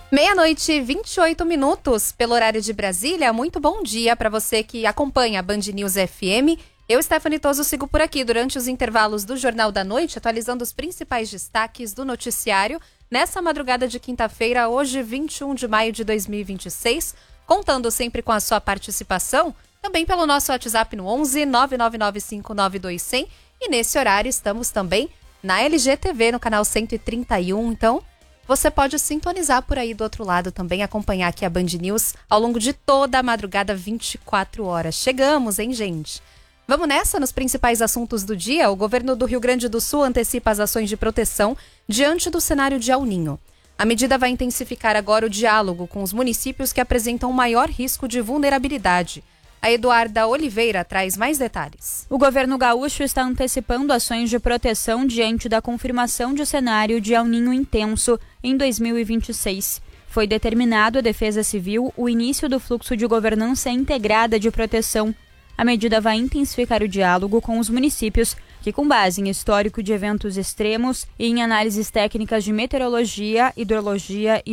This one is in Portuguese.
Meia-noite e 28 minutos pelo horário de Brasília. Muito bom dia para você que acompanha a Band News FM. Eu, Stephanie Toso, sigo por aqui durante os intervalos do Jornal da Noite, atualizando os principais destaques do noticiário nessa madrugada de quinta-feira, hoje 21 de maio de 2026, contando sempre com a sua participação, também pelo nosso WhatsApp no 11 999592100, e nesse horário estamos também na LGTV, no canal 131, então você pode sintonizar por aí do outro lado também, acompanhar aqui a Band News ao longo de toda a madrugada, 24 horas. Chegamos, hein, gente? Vamos nessa, nos principais assuntos do dia. O governo do Rio Grande do Sul antecipa as ações de proteção diante do cenário de El Niño. A medida vai intensificar agora o diálogo com os municípios que apresentam maior risco de vulnerabilidade. A Eduarda Oliveira traz mais detalhes. O governo gaúcho está antecipando ações de proteção diante da confirmação de cenário de El Niño intenso em 2026. Foi determinado à Defesa Civil o início do fluxo de governança integrada de proteção. A medida vai intensificar o diálogo com os municípios que, com base em histórico de eventos extremos e em análises técnicas de meteorologia, hidrologia e